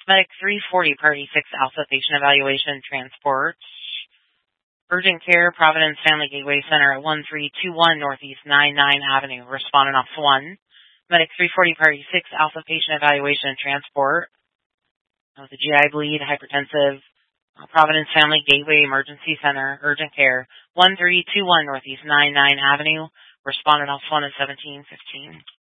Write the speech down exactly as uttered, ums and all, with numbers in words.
Medic three forty, Party six Alpha, Patient Evaluation Transport. Urgent Care, Providence Family Gateway Center at one three two one Northeast ninety-ninth Avenue. Respondent Office one. Medic three forty, Party six Alpha, Patient Evaluation Transport. Uh, the G I bleed, hypertensive. Uh, Providence Family Gateway Emergency Center, Urgent Care, one three two one Northeast ninety-ninth Avenue. Respondent Office one at seventeen fifteen.